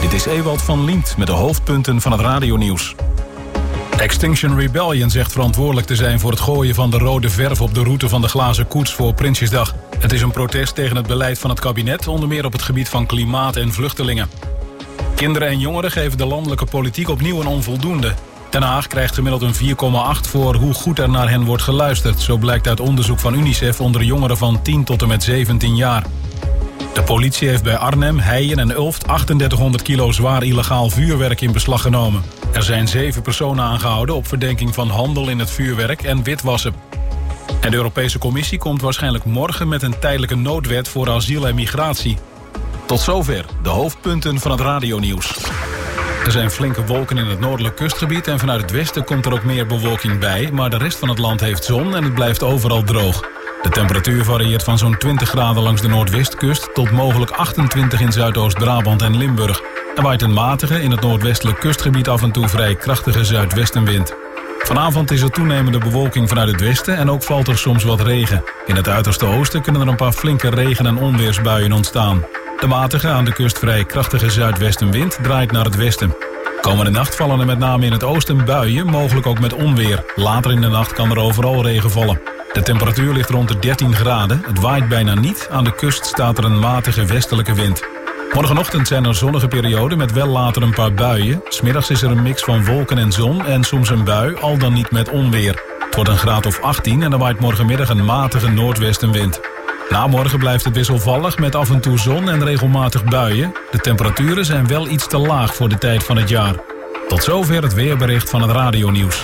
Dit is Ewald van Liemt met de hoofdpunten van het radionieuws. Extinction Rebellion zegt verantwoordelijk te zijn voor het gooien van de rode verf op de route van de glazen koets voor Prinsjesdag. Het is een protest tegen het beleid van het kabinet, onder meer op het gebied van klimaat en vluchtelingen. Kinderen en jongeren geven de landelijke politiek opnieuw een onvoldoende. Den Haag krijgt gemiddeld een 4,8 voor hoe goed er naar hen wordt geluisterd. Zo blijkt uit onderzoek van UNICEF onder jongeren van 10 tot en met 17 jaar. De politie heeft bij Arnhem, Heijen en Ulft 3800 kilo zwaar illegaal vuurwerk in beslag genomen. Er zijn 7 personen aangehouden op verdenking van handel in het vuurwerk en witwassen. En de Europese Commissie komt waarschijnlijk morgen met een tijdelijke noodwet voor asiel en migratie. Tot zover de hoofdpunten van het radionieuws. Er zijn flinke wolken in het noordelijk kustgebied en vanuit het westen komt er ook meer bewolking bij, maar de rest van het land heeft zon en het blijft overal droog. De temperatuur varieert van zo'n 20 graden langs de noordwestkust tot mogelijk 28 in Zuidoost-Brabant en Limburg. Er waait een matige, in het noordwestelijk kustgebied af en toe vrij krachtige zuidwestenwind. Vanavond is er toenemende bewolking vanuit het westen en ook valt er soms wat regen. In het uiterste oosten kunnen er een paar flinke regen- en onweersbuien ontstaan. De matige, aan de kust vrij krachtige zuidwestenwind draait naar het westen. Komende nacht vallen er met name in het oosten buien, mogelijk ook met onweer. Later in de nacht kan er overal regen vallen. De temperatuur ligt rond de 13 graden. Het waait bijna niet. Aan de kust staat er een matige westelijke wind. Morgenochtend zijn er zonnige perioden met wel later een paar buien. 's Middags is er een mix van wolken en zon en soms een bui, al dan niet met onweer. Het wordt een graad of 18 en er waait morgenmiddag een matige noordwestenwind. Na morgen blijft het wisselvallig met af en toe zon en regelmatig buien. De temperaturen zijn wel iets te laag voor de tijd van het jaar. Tot zover het weerbericht van het radionieuws.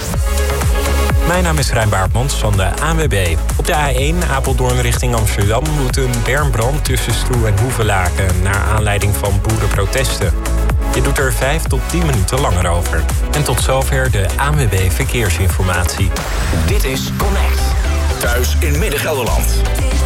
Mijn naam is Rijn Baartmans van de ANWB. Op de A1 Apeldoorn richting Amsterdam woedt een bermbrand tussen Stroe en Hoevelaken naar aanleiding van boerenprotesten. Je doet er 5 tot 10 minuten langer over. En tot zover de ANWB Verkeersinformatie. Dit is Connect. Thuis in Midden-Gelderland.